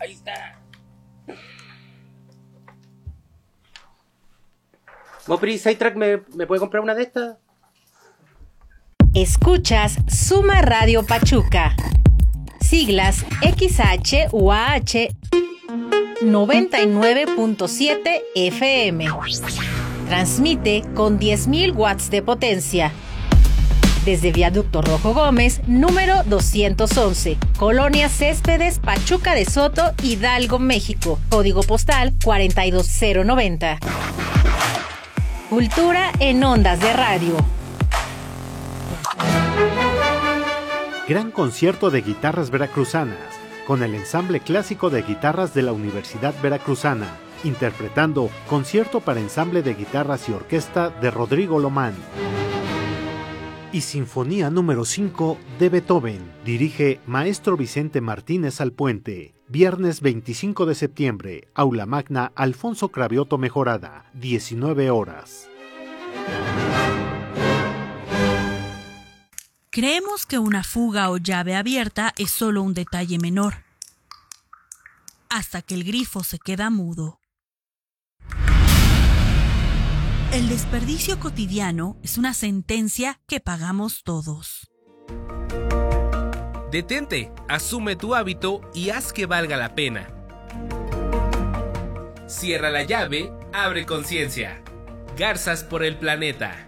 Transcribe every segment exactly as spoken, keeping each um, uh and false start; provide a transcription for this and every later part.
Ahí está. Mopri, Sidetrack, ¿me, ¿me puede comprar una de estas? Escuchas Suma Radio Pachuca. Siglas X H U A H noventa y nueve punto siete F M. Transmite con diez mil watts de potencia. Desde Viaducto Rojo Gómez, número doscientos once, Colonia Céspedes, Pachuca de Soto, Hidalgo, México. Código postal cuarenta y dos cero noventa. Cultura en ondas de radio. Gran concierto de guitarras veracruzanas, con el ensamble clásico de guitarras de la Universidad Veracruzana, interpretando Concierto para ensamble de guitarras y orquesta de Rodrigo Lomán. Y Sinfonía número cinco de Beethoven, dirige Maestro Vicente Martínez Alpuente. Viernes veinticinco de septiembre, Aula Magna Alfonso Cravioto Mejorada, diecinueve horas. Creemos que una fuga o llave abierta es solo un detalle menor, hasta que el grifo se queda mudo. El desperdicio cotidiano es una sentencia que pagamos todos. Detente, asume tu hábito y haz que valga la pena. Cierra la llave, abre conciencia. Garzas por el planeta.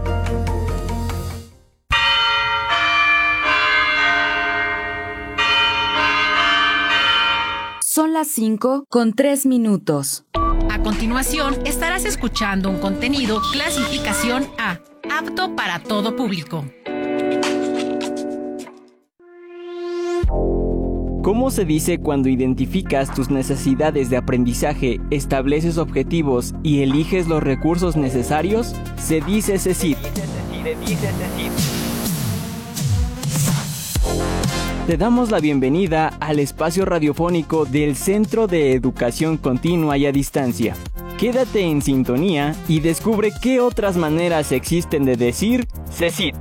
Son las cinco con tres minutos. A continuación, estarás escuchando un contenido clasificación A, apto para todo público. ¿Cómo se dice cuando identificas tus necesidades de aprendizaje, estableces objetivos y eliges los recursos necesarios? Se dice CECIT. Te damos la bienvenida al espacio radiofónico del Centro de Educación Continua y a Distancia. Quédate en sintonía y descubre qué otras maneras existen de decir CECIT.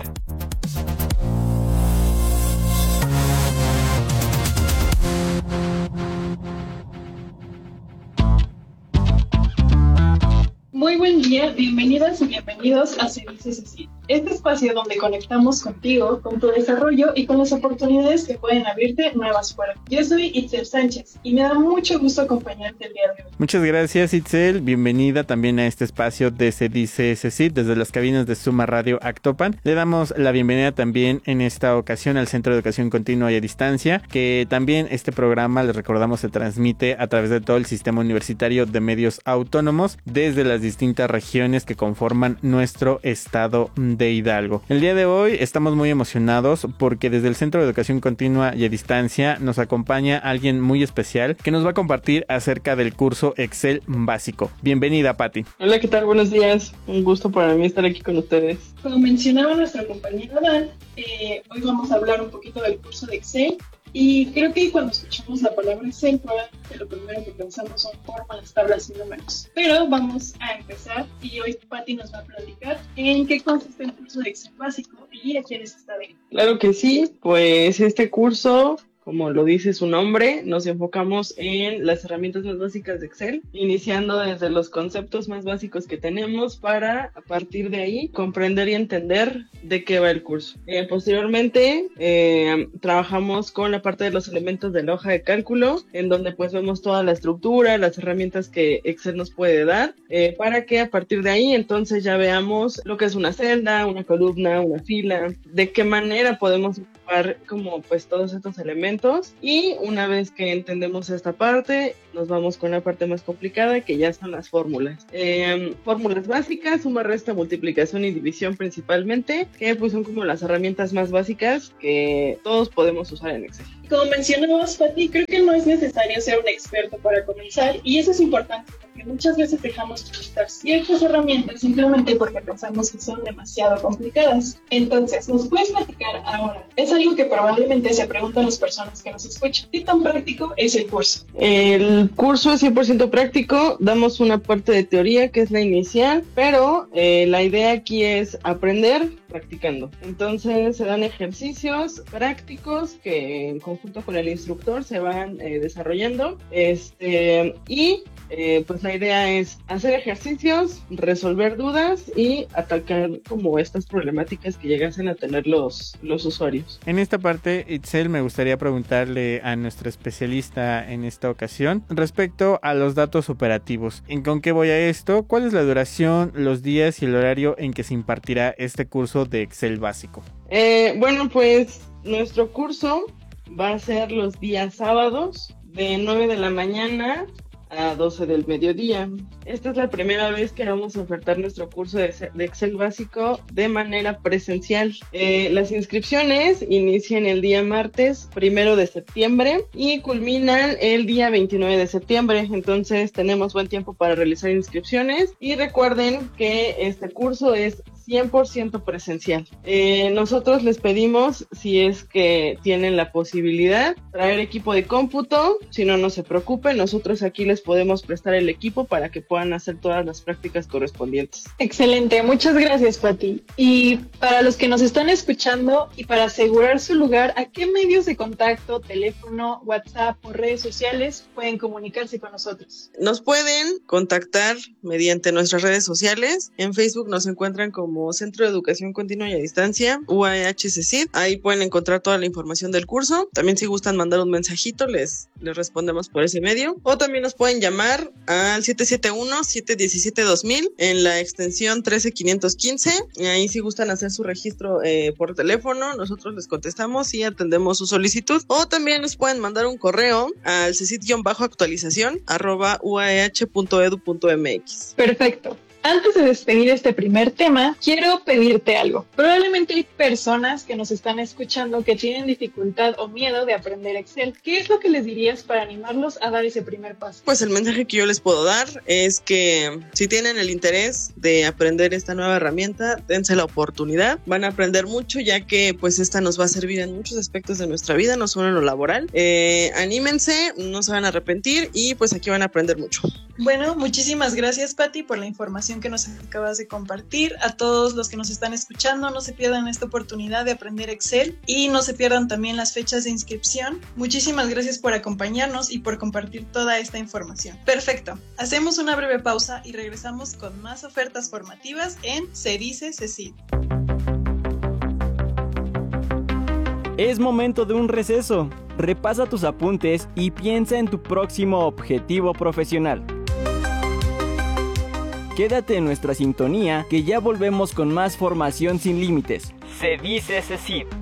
Muy buen día, bienvenidas y bienvenidos a Se Dice CECIT, este espacio donde conectamos contigo, con tu desarrollo y con las oportunidades que pueden abrirte nuevas puertas. Yo soy Itzel Sánchez y me da mucho gusto acompañarte el día de hoy. Muchas gracias, Itzel, bienvenida también a este espacio de Se Dice CECIT desde las cabinas de Suma Radio Actopan. Le damos la bienvenida también en esta ocasión al Centro de Educación Continua y a Distancia, que también este programa, les recordamos, se transmite a través de todo el sistema universitario de medios autónomos desde las distintas regiones que conforman nuestro estado de Hidalgo. El día de hoy estamos muy emocionados porque desde el Centro de Educación Continua y a Distancia nos acompaña alguien muy especial que nos va a compartir acerca del curso Excel básico. Bienvenida, Patti. Hola, ¿qué tal? Buenos días. Un gusto para mí estar aquí con ustedes. Como mencionaba nuestra compañera Dan, eh, hoy vamos a hablar un poquito del curso de Excel. Y creo que cuando escuchamos la palabra Excel, probablemente lo primero que pensamos son fórmulas, tablas y números. Pero vamos a empezar y hoy Patti nos va a platicar en qué consiste el curso de Excel básico y a quiénes está dentro. Claro que sí, pues este curso, como lo dice su nombre, nos enfocamos en las herramientas más básicas de Excel, iniciando desde los conceptos más básicos que tenemos para, a partir de ahí, comprender y entender de qué va el curso. Eh, posteriormente, eh, trabajamos con la parte de los elementos de la hoja de cálculo, en donde pues vemos toda la estructura, las herramientas que Excel nos puede dar, eh, para que a partir de ahí entonces ya veamos lo que es una celda, una columna, una fila, de qué manera podemos ocupar como pues todos estos elementos. Y una vez que entendemos esta parte, nos vamos con la parte más complicada, que ya son las fórmulas. Eh, fórmulas básicas, suma, resta, multiplicación y división principalmente, que pues son como las herramientas más básicas que todos podemos usar en Excel. Como mencionabas, Patti, creo que no es necesario ser un experto para comenzar, y eso es importante que muchas veces dejamos de usar ciertas herramientas simplemente porque pensamos que son demasiado complicadas. Entonces, ¿nos puedes platicar ahora? Es algo que probablemente se preguntan las personas que nos escuchan. ¿Qué tan práctico es el curso? El curso es cien por ciento práctico, damos una parte de teoría que es la inicial, pero eh, la idea aquí es aprender practicando. Entonces se dan ejercicios prácticos que en conjunto con el instructor se van eh, desarrollando este, y eh, pues la idea es hacer ejercicios, resolver dudas y atacar como estas problemáticas que llegasen a tener los, los usuarios. En esta parte, Itzel, me gustaría preguntarle a nuestra especialista en esta ocasión respecto a los datos operativos. ¿En con qué voy a esto? ¿Cuál es la duración, los días y el horario en que se impartirá este curso de Excel básico? Eh, bueno, pues nuestro curso va a ser los días sábados de nueve de la mañana a doce del mediodía. Esta es la primera vez que vamos a ofertar nuestro curso de Excel básico de manera presencial. Eh, las inscripciones inician el día martes primero de septiembre y culminan el día veintinueve de septiembre. Entonces tenemos buen tiempo para realizar inscripciones y recuerden que este curso es cien por ciento presencial. Eh, nosotros les pedimos, si es que tienen la posibilidad, traer equipo de cómputo. Si no, no se preocupen, nosotros aquí les podemos prestar el equipo para que puedan hacer todas las prácticas correspondientes. Excelente, muchas gracias, Pati. Y para los que nos están escuchando y para asegurar su lugar, ¿a qué medios de contacto, teléfono, WhatsApp o redes sociales pueden comunicarse con nosotros? Nos pueden contactar mediante nuestras redes sociales. En Facebook nos encuentran como Centro de Educación Continua y a Distancia, U A H C C I D. Ahí pueden encontrar toda la información del curso. También si gustan mandar un mensajito, les, les respondemos por ese medio. O también nos pueden llamar al siete siete uno, siete uno siete, dos mil en la extensión trece quinientos quince. Y ahí si gustan hacer su registro eh, por teléfono, nosotros les contestamos y atendemos su solicitud. O también nos pueden mandar un correo al cecit-actualización arroba uah.edu.mx. Perfecto. Antes de despedir este primer tema, quiero pedirte algo. Probablemente hay personas que nos están escuchando que tienen dificultad o miedo de aprender Excel. ¿Qué es lo que les dirías para animarlos a dar ese primer paso? Pues el mensaje que yo les puedo dar es que si tienen el interés de aprender esta nueva herramienta, dense la oportunidad. Van a aprender mucho, ya que pues esta nos va a servir en muchos aspectos de nuestra vida, no solo en lo laboral. Eh, anímense, no se van a arrepentir y pues aquí van a aprender mucho. Bueno, muchísimas gracias, Pati, por la información que nos acabas de compartir. A todos los que nos están escuchando, no se pierdan esta oportunidad de aprender Excel y no se pierdan también las fechas de inscripción. Muchísimas gracias por acompañarnos y por compartir toda esta información. Perfecto. Hacemos una breve pausa y regresamos con más ofertas formativas en Se Dice Cecit. Es momento de un receso. Repasa tus apuntes y piensa en tu próximo objetivo profesional. Quédate en nuestra sintonía, que ya volvemos con más formación sin límites. Se dice Cecit.